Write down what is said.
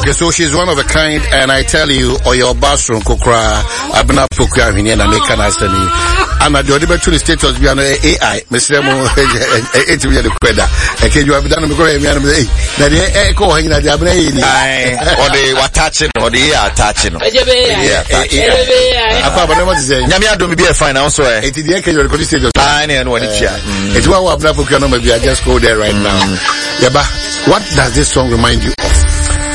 Okay, so she's one of a kind, and I tell you, or your bathroom kokra, abna pokra hini na meka na sani. Ana the other to the status be an AI. Mr. Mo, it will be the queda. Okay, you have done me go me na the echo hanging na the abna or they were touching or they are touching. Yeah. Apa ba no say. Nyame adom be fine also. It the echo you record status. I and what it here. It's one abna pokra no maybe I just go there right now. Yaba, what does this song remind you of?